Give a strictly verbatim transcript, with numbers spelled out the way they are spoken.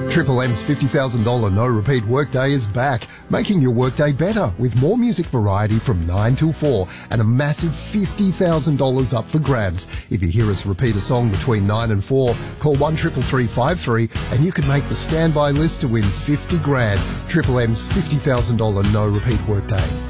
Triple M's fifty thousand dollars no-repeat workday is back, making your workday better with more music variety from nine till four and a massive fifty thousand dollars up for grabs. If you hear us repeat a song between nine and four, call one triple three five three and you can make the standby list to win fifty grand. Triple M's fifty thousand dollars no-repeat workday.